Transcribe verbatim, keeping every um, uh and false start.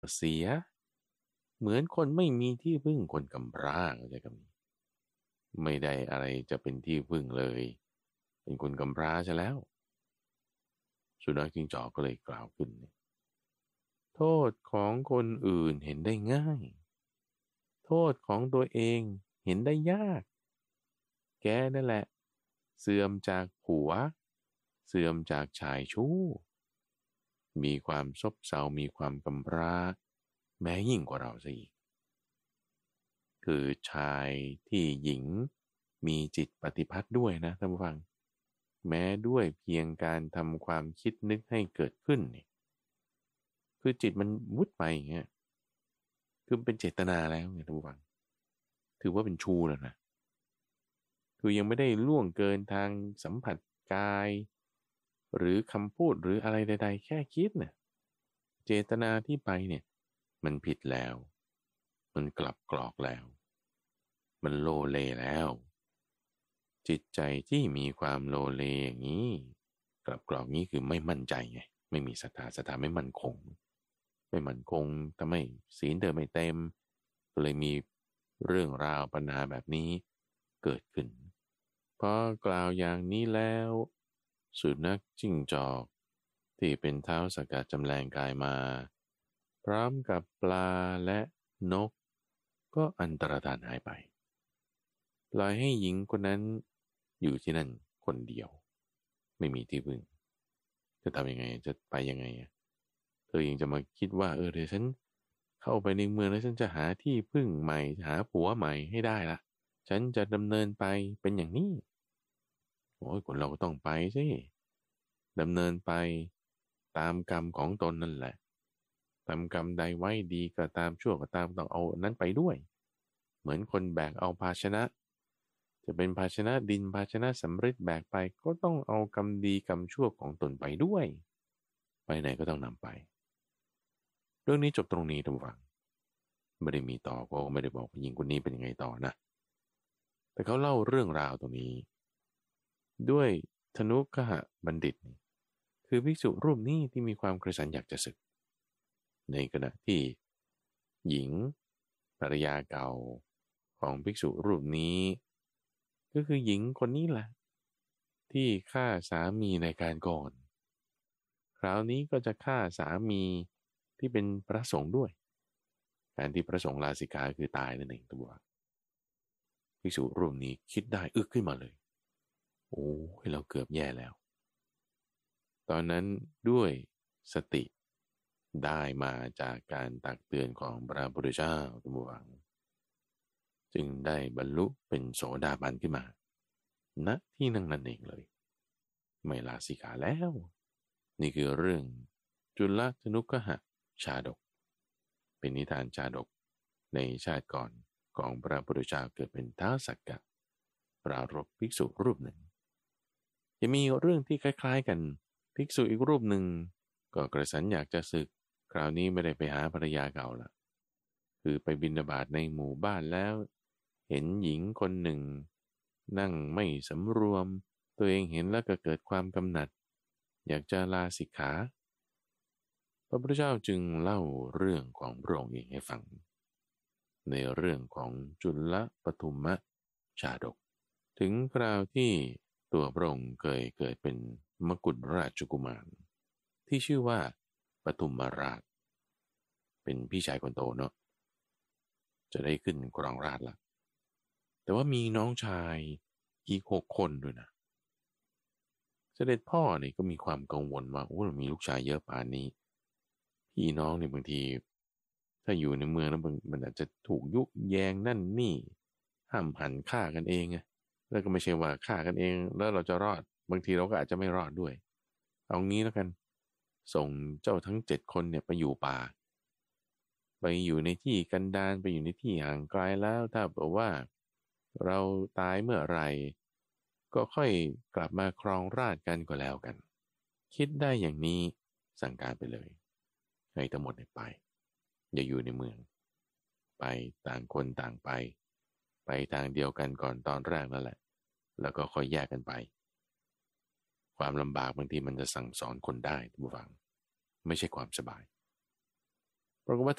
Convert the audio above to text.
เสียเหมือนคนไม่มีที่พึ่งคนกำพร้าเข้าใจคำนี้ไม่ได้อะไรจะเป็นที่พึ่งเลยเป็นคนกำพร้าซะแล้วสุนัขจิ้งจอกก็เลยกล่าวขึ้นโทษของคนอื่นเห็นได้ง่ายโทษของตัวเองเห็นได้ยากแกนั่นแหละเสื่อมจากผัวเสื่อมจากชายชู้มีความซบเซามีความกำพร้าแม้ยิ่งกว่าเราซะอีกคือชายที่หญิงมีจิตปฏิพัทธ์ด้วยนะท่านผู้ฟังแม้ด้วยเพียงการทำความคิดนึกให้เกิดขึ้นนี่คือจิตมันวุดไปอย่างเงี้ยคือเป็นเจตนาแล้วไงท่านผู้ฟังถือว่าเป็นชูแล้วนะคือยังไม่ได้ล่วงเกินทางสัมผัสกายหรือคำพูดหรืออะไรใดๆแค่คิดเนี่ยเจตนาที่ไปเนี่ยมันผิดแล้วมันกลับกรอกแล้วมันโลเลแล้วจิตใจที่มีความโลเลอย่างนี้กลับกรอกนี้คือไม่มั่นใจไงไม่มีศรัทธาศรัทธาไม่มั่นคงไม่มั่นคงทำให้ศีลเธอไม่เต็มก็เลยมีเรื่องราวปัญหาแบบนี้เกิดขึ้นพอกล่าวอย่างนี้แล้วสุนัขจิ้งจอกที่เป็นเท้าสกัดจำแรงกายมาพร้อมกับปลาและนกก็อันตรธานหายไปปล่อยให้หญิงคนนั้นอยู่ที่นั่นคนเดียวไม่มีที่พึ่งจะทำยังไงจะไปยังไงเธอยังจะมาคิดว่าเออเดี๋ยวฉันเข้าไปในเมืองแล้วฉันจะหาที่พึ่งใหม่หาผัวใหม่ให้ได้ละฉันจะดำเนินไปเป็นอย่างนี้โอ้ยคนเราก็ต้องไปสิดำเนินไปตามกรรมของตนนั่นแหละทำกรรมใดไว้ดีก็ตามชั่วก็ตามต้องเอานั้นไปด้วยเหมือนคนแบกเอาภาชนะจะเป็นภาชนะดินภาชนะสำริดแบกไปก็ต้องเอากรรมดีกรรมชั่วของตนไปด้วยไปไหนก็ต้องนำไปเรื่องนี้จบตรงนี้ท่านผู้ฟังไม่ได้มีต่อก็ไม่ได้บอกว่าหญิงคนนี้เป็นยังไงต่อนะแต่เขาเล่าเรื่องราวตรงนี้ด้วยธนุคหบัณฑิตคือภิกษุรูปนี้ที่มีความกระสันอยากจะศึกในขณะที่หญิงภรรยาเก่าของภิกษุรูปนี้ก็คือหญิงคนนี้แหละที่ฆ่าสามีในการก่อนคราวนี้ก็จะฆ่าสามีที่เป็นพระสงฆ์ด้วยการที่พระสงฆ์ลาสิกขาคือตายนั่นเองตัวภิกษุรูปนี้คิดได้อึกขึ้นมาเลยโอ้ยเราเกือบแย่แล้วตอนนั้นด้วยสติได้มาจากการตักเตือนของพระพุทธเจ้าตัววังจึงได้บรรลุเป็นโสดาบันขึ้นมาณที่นั่งนั่นเองเลยไม่ลาสิกขาแล้วนี่คือเรื่องจุลธนุกหะชาดกเป็นนิทานชาดกในชาติก่อนของพระพุทธเจ้าเกิดเป็นท้าวสักกะปรารภภิกษุรูปหนึ่งจะมีเรื่องที่คล้ายๆกันภิกษุอีกรูปหนึ่งก็กระสันอยากจะศึกคราวนี้ไม่ได้ไปหาภรรยาเก่าละคือไปบิณฑบาตในหมู่บ้านแล้วเห็นหญิงคนหนึ่งนั่งไม่สำรวมตัวเองเห็นแล้วก็เกิดความกำหนัดอยากจะลาสิกขาพระพุทธเจ้าจึงเล่าเรื่องของพระองค์เองให้ฟังในเรื่องของจุลปทุมะชาดกถึงคราวที่ตัวพระองค์เคยเกิดเป็นมกุฎราชกุมารที่ชื่อว่าปทุมราชเป็นพี่ชายคนโตเนาะจะได้ขึ้นครองราชย์ละแต่ว่ามีน้องชายอีกหกคนด้วยนะเสด็จพ่อเนี่ยก็มีความกังวลว่าโอ้มีลูกชายเยอะป่านนี้พี่น้องเนี่ยบางทีถ้าอยู่ในเมืองแล้วมันอาจจะถูกยุแยงนั่นนี่ห้ามหันฆ่ากันเองไงแล้วก็ไม่ใช่ว่าฆ่ากันเองแล้วเราจะรอดบางทีเราก็อาจจะไม่รอดด้วยเอางี้แล้วกันส่งเจ้าทั้งเจ็ดคนเนี่ยไปอยู่ป่าไปอยู่ในที่กันดารไปอยู่ในที่ห่างไกลแล้วถ้าบอกว่าเราตายเมื่อไหร่ก็ค่อยกลับมาครองราชย์กันก็แล้วกันคิดได้อย่างนี้สั่งการไปเลยให้ทั้งหมดไปอย่าอยู่ในเมืองไปต่างคนต่างไปไปทางเดียวกันก่อนตอนแรกนั่นแหละแล้วก็ค่อยแยกกันไปความลำบากบางทีมันจะสั่งสอนคนได้ทุกฝังไม่ใช่ความสบายปรากฏว่า